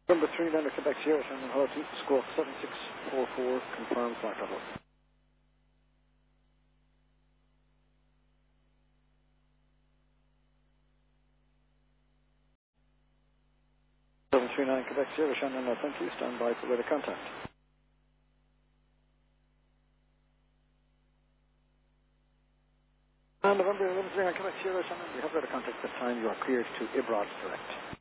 Number 3, Lander, Quebec Sierra, Shannon Horton, squawk 7644, confirmed, flight level. 739 Quebec Sierra, Shannon, thank you, stand by for weather contact. And November 1139 Quebec Sierra, Shannon, we have weather contact this time, you are cleared to Ibrod direct.